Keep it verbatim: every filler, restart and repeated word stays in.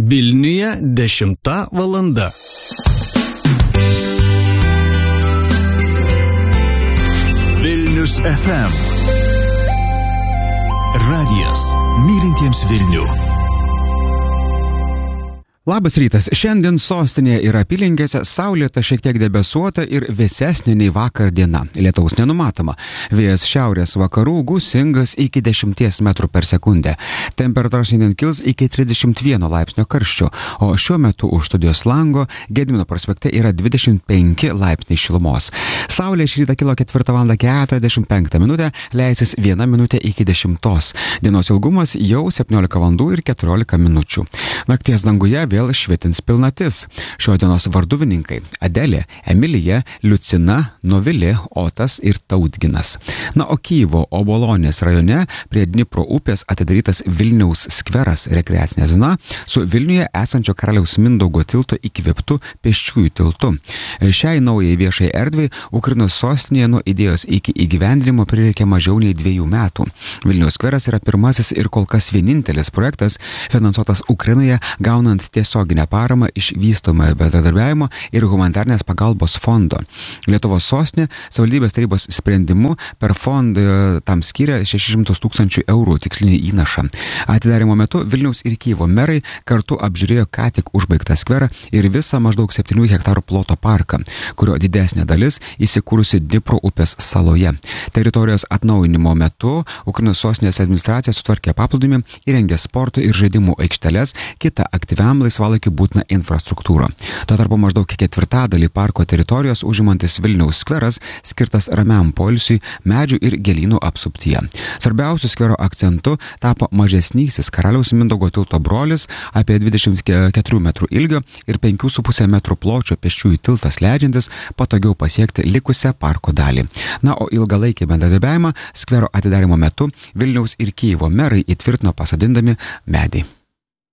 Vilniuje dešimta valanda. Vilnius F M. Radijas mylintiems Vilnių. Labas rytas. Šiandien sostinėje ir apylinkėse saulėta, šiek tiek debesuota ir vėsesnė nei vakar diena. Lietaus nenumatoma. Vėjas šiaurės vakarų gūsingas iki dešimties metrų per sekundę. Temperatūra šiandien kils iki trisdešimt vieno laipsnio karščio, o šiuo metu už studijos lango Gedimino prospekte yra dvidešimt penki laipsniai šilumos. Saulė šį rytą kilo ketvirtą valandą keturiasdešimt penktą minutę, leisis viena minutė iki dešimtos. Dienos ilgumas jau septyniolika valandų ir keturiolika minučių. Nakties danguje vėl švietins pilnatis. Šios dienos varduvininkai Adelė, Emilija, Liucina, Novilė, Otas ir Tautginas. Na, o Kyjivo Obolonės rajone prie Dnipro upės atidarytas Vilniaus skveras rekreacinė zona su Vilniuje esančio Karaliaus Mindaugo tilto įkvėptu pėsčiųjų tiltu. Šiai naujai viešai erdvei Ukrainos sostinėje nuo idėjos iki įgyvendinimo prireikė mažiau nei dviejų metų. Vilniaus skveras yra pirmasis ir kol kas vienintelis projektas finansuotas Ukrainoje gaunant tiesioginę paramą iš vystomojo bendradarbiavimo ir humanitarnės pagalbos fondo. Lietuvos sostinė savivaldybės tarybos sprendimu per fondą tam skiria šešis šimtus tūkstančių eurų tikslinį įnašą. Atidarymo metu Vilniaus ir Kyjivo merai kartu apžiūrėjo ką tik užbaigtą skverą ir visą maždaug septynių hektarų ploto parką, kurio didesnė dalis įsikūrusi Dnipro upės saloje. Teritorijos atnaujinimo metu Ukrainos sostinės administracija sutvarkė paplūdimį, įrengė sporto ir žaidimų aikšteles, kitą aktyviam laisvalaikiu būtina infrastruktūra. Tuo tarpu maždaug ketvirtadalį parko teritorijos užimantis Vilniaus skveras skirtas ramiam poilsiui, medžių ir gėlynų apsuptyje. Svarbiausiu skvero akcentu tapo mažesnysis Karaliaus Mindaugo tilto brolis, apie dvidešimt keturių metrų ilgio ir penkių su puse metrų pločio pėsčiųjų tiltas leidžiantis patogiau pasiekti likusią parko dalį. Na, o ilgalaikį bendradarbiavimą skvero atidarymo metu Vilniaus ir Kyjivo merai įtvirtino pasodindami medį.